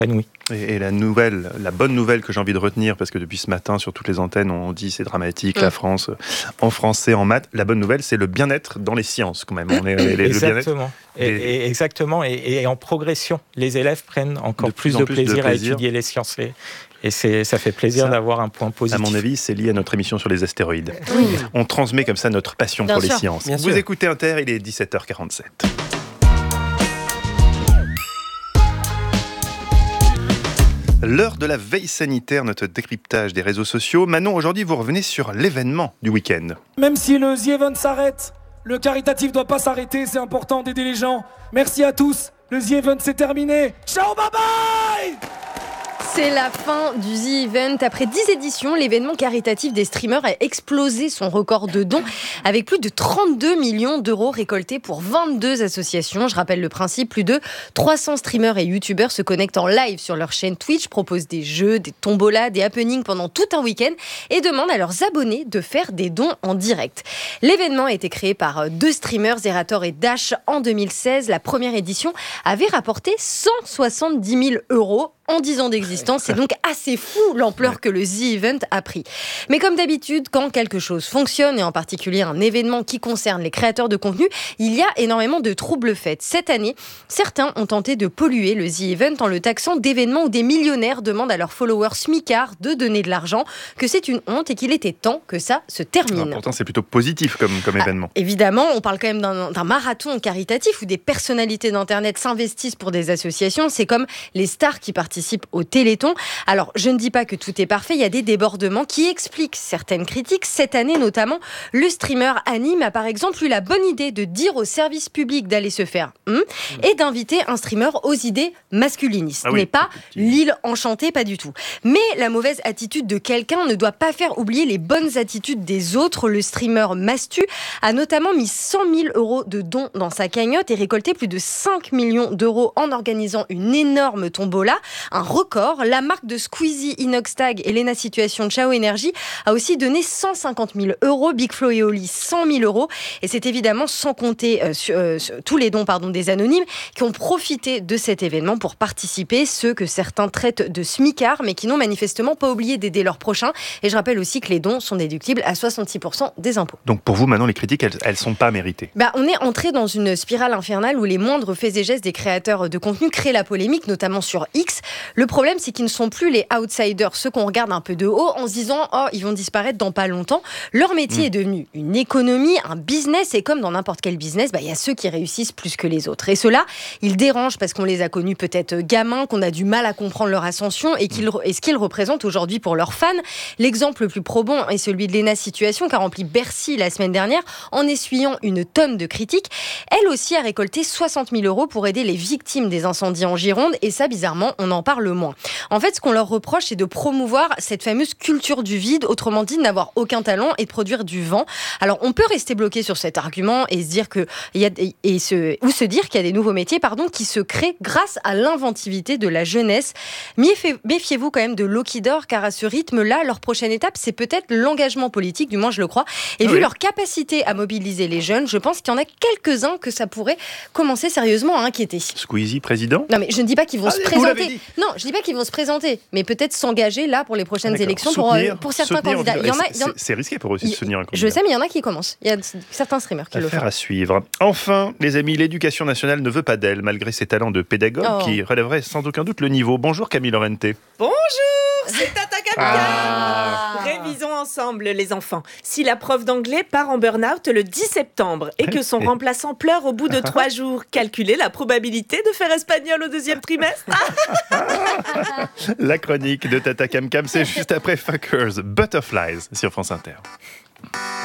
Oui. Et la bonne nouvelle que j'ai envie de retenir, parce que depuis ce matin, sur toutes les antennes, on dit c'est dramatique, la France, en français, en maths. La bonne nouvelle, c'est le bien-être dans les sciences, quand même. Exactement. Exactement. Et en progression, les élèves prennent encore plus de plaisir à étudier les sciences. Et ça fait plaisir d'avoir un point positif. À mon avis, c'est lié à notre émission sur les astéroïdes. Oui. On transmet comme ça notre passion pour les sciences. Vous écoutez Inter, il est 17h47. L'heure de la veille sanitaire, notre décryptage des réseaux sociaux. Manon, aujourd'hui, vous revenez sur l'événement du week-end. Même si le The Event s'arrête, le caritatif ne doit pas s'arrêter, c'est important d'aider les gens. Merci à tous, le The Event c'est terminé. Ciao, bye bye. C'est la fin du The Event. Après 10 éditions, l'événement caritatif des streamers a explosé son record de dons avec plus de 32 millions d'euros récoltés pour 22 associations. Je rappelle le principe, plus de 300 streamers et youtubeurs se connectent en live sur leur chaîne Twitch, proposent des jeux, des tombolas, des happenings pendant tout un week-end et demandent à leurs abonnés de faire des dons en direct. L'événement a été créé par deux streamers, Zerator et Dash, en 2016. La première édition avait rapporté 170 000 euros en 10 ans d'existence. C'est donc assez fou l'ampleur que le The Event a pris. Mais comme d'habitude, quand quelque chose fonctionne, et en particulier un événement qui concerne les créateurs de contenu, il y a énormément de troubles faits. Cette année, certains ont tenté de polluer le The Event en le taxant d'événements où des millionnaires demandent à leurs followers smicards de donner de l'argent, que c'est une honte et qu'il était temps que ça se termine. Alors, pourtant, c'est plutôt positif comme événement. Évidemment, on parle quand même d'un marathon caritatif où des personnalités d'Internet s'investissent pour des associations. C'est comme les stars qui participent au Téléthon. Alors, je ne dis pas que tout est parfait, il y a des débordements qui expliquent certaines critiques. Cette année, notamment, le streamer Anime a par exemple eu la bonne idée de dire au service public d'aller se faire et d'inviter un streamer aux idées masculinistes. Ce n'est pas l'île enchantée, pas du tout. Mais la mauvaise attitude de quelqu'un ne doit pas faire oublier les bonnes attitudes des autres. Le streamer Mastu a notamment mis 100 000 euros de dons dans sa cagnotte et récolté plus de 5 millions d'euros en organisant une énorme tombola. Un record. La marque de Squeezie, Inoxtag et Lena Situation de Chao Energy a aussi donné 150 000 euros. Big Flo et Oli, 100 000 euros. Et c'est évidemment sans compter tous les dons des anonymes qui ont profité de cet événement pour participer, ceux que certains traitent de smicards, mais qui n'ont manifestement pas oublié d'aider leurs prochains. Et je rappelle aussi que les dons sont déductibles à 66% des impôts. Donc pour vous, maintenant, les critiques, elles sont pas méritées. On est entré dans une spirale infernale où les moindres faits et gestes des créateurs de contenu créent la polémique, notamment sur X. Le problème, c'est qu'ils ne sont plus les outsiders, ceux qu'on regarde un peu de haut en se disant « Oh, ils vont disparaître dans pas longtemps ». Leur métier est devenu une économie, un business, et comme dans n'importe quel business, il y a ceux qui réussissent plus que les autres. Et ceux-là, ils dérangent parce qu'on les a connus peut-être gamins, qu'on a du mal à comprendre leur ascension et ce qu'ils représentent aujourd'hui pour leurs fans. L'exemple le plus probant est celui de Lena Situation, qui a rempli Bercy la semaine dernière en essuyant une tonne de critiques. Elle aussi a récolté 60 000 euros pour aider les victimes des incendies en Gironde, et ça, bizarrement, on en parle moins. En fait, ce qu'on leur reproche, c'est de promouvoir cette fameuse culture du vide, autrement dit, de n'avoir aucun talent et de produire du vent. Alors, on peut rester bloqué sur cet argument et se dire se dire qu'il y a des nouveaux métiers, qui se créent grâce à l'inventivité de la jeunesse. Méfiez-vous quand même de l'eau qui dort, car à ce rythme-là, leur prochaine étape, c'est peut-être l'engagement politique, du moins je le crois. Et vu leur capacité à mobiliser les jeunes, je pense qu'il y en a quelques-uns que ça pourrait commencer sérieusement à inquiéter. Squeezie, président ? Non, mais je ne dis pas qu'ils vont se présenter. Non, je ne dis pas qu'ils vont se présenter, mais peut-être s'engager là pour les prochaines élections pour certains candidats. C'est risqué pour eux aussi de soutenir un candidat. Je sais, mais il y en a qui commencent. Il y a certains streamers qui le font. Affaire à suivre. Enfin, les amis, l'éducation nationale ne veut pas d'elle, malgré ses talents de pédagogue qui relèveraient sans aucun doute le niveau. Bonjour Camille Lorente. Bonjour, c'est Tata Camille. Révisons ensemble les enfants. Si la prof d'anglais part en burn-out le 10 septembre et que son remplaçant pleure au bout de 3 jours, calculez la probabilité de faire espagnol au 2e trimestre. La chronique de Tata Cam, c'est juste après Fuckers, Butterflies sur France Inter.